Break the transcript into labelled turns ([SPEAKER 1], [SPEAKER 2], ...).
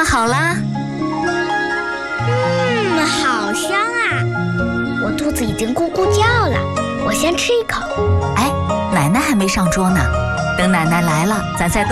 [SPEAKER 1] 烫好啦。
[SPEAKER 2] 好香啊！我肚子已经咕咕叫了，我先吃一口。
[SPEAKER 1] 哎，奶奶还没上桌呢，等奶奶来了，咱再